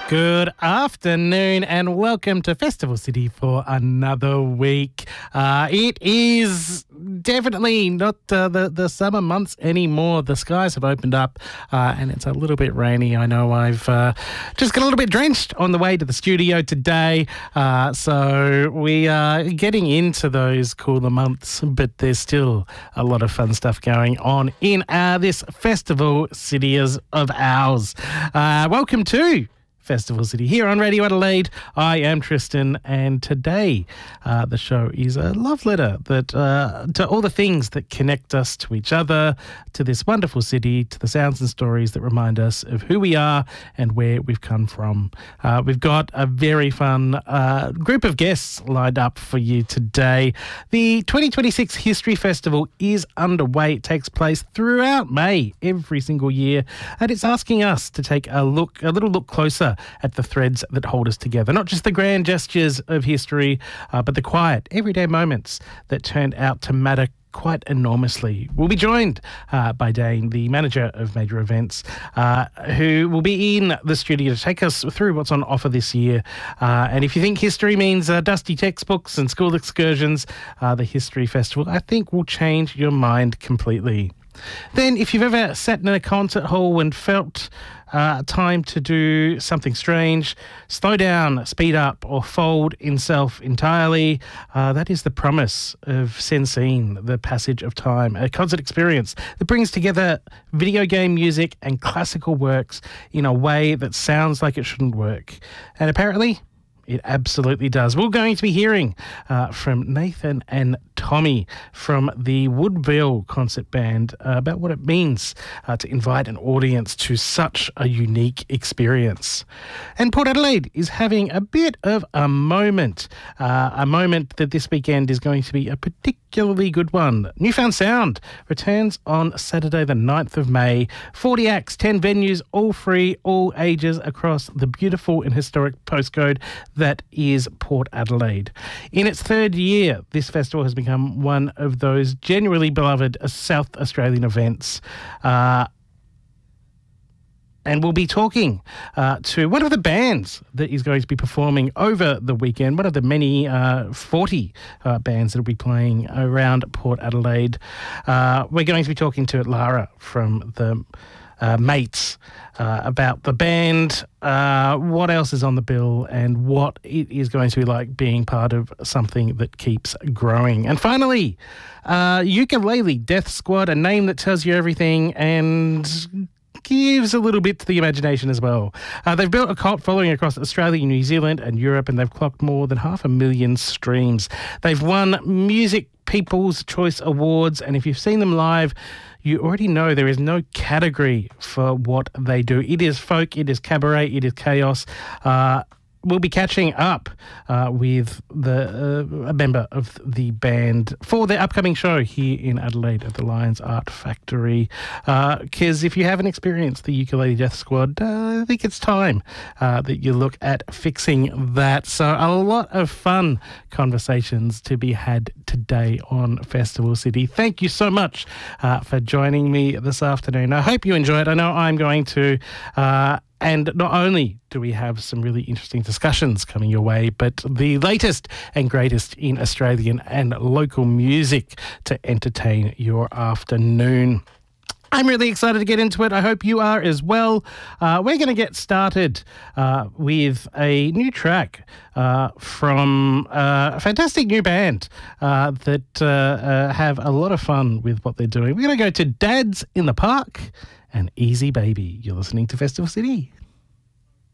Good afternoon and welcome to Festival City for another week. It is definitely not the summer months anymore. The skies have opened up and it's a little bit rainy. I know I've just got a little bit drenched on the way to the studio today. So we are getting into those cooler months, but there's still a lot of fun stuff going on in this Festival City of ours. Welcome to Festival City here on Radio Adelaide. I am Tristan, and today the show is a love letter that to all the things that connect us to each other, to this wonderful city, to the sounds and stories that remind us of who we are and where we've come from. We've got a very fun group of guests lined up for you today. The 2026 History Festival is underway. It takes place throughout May every single year, and it's asking us to take a little look closer at the threads that hold us together. Not just the grand gestures of history, but the quiet, everyday moments that turned out to matter quite enormously. We'll be joined by Dane, the manager of major events, who will be in the studio to take us through what's on offer this year. And if you think history means dusty textbooks and school excursions, the History Festival, I think, will change your mind completely. Then, if you've ever sat in a concert hall and felt time to do something strange, slow down, speed up, or fold in self entirely, that is the promise of Sensine, the Passage of Time, a concert experience that brings together video game music and classical works in a way that sounds like it shouldn't work. And apparently, it absolutely does. We're going to be hearing from Nathan and Tommy from the Woodville Concert Band about what it means to invite an audience to such a unique experience. And Port Adelaide is having a bit of a moment that this weekend is going to be a particularly good one. Newfound Sound returns on Saturday the 9th of May. 40 acts, 10 venues, all free, all ages, across the beautiful and historic postcode that is Port Adelaide. In its third year, this festival has become one of those genuinely beloved South Australian events. And we'll be talking to one of the bands that is going to be performing over the weekend, one of the many 40 bands that will be playing around Port Adelaide. We're going to be talking to Lara from the Mates about the band, what else is on the bill, and what it is going to be like being part of something that keeps growing. And finally, Ukulele Death Squad, a name that tells you everything and gives a little bit to the imagination as well. They've built a cult following across Australia, New Zealand and Europe, and they've clocked more than 500,000 streams. They've won Music People's Choice Awards, and if you've seen them live, you already know there is no category for what they do. It is folk, it is cabaret, it is chaos. We'll be catching up with a member of the band for their upcoming show here in Adelaide at the Lions Art Factory. Because if you haven't experienced the Ukulele Death Squad, I think it's time that you look at fixing that. So a lot of fun conversations to be had today on Festival City. Thank you so much for joining me this afternoon. I hope you enjoy it. I know I'm going to. And not only do we have some really interesting discussions coming your way, but the latest and greatest in Australian and local music to entertain your afternoon. I'm really excited to get into it. I hope you are as well. We're going to get started with a new track from a fantastic new band that have a lot of fun with what they're doing. We're going to go to Dads in the Park and Easy Baby. You're listening to Festival City.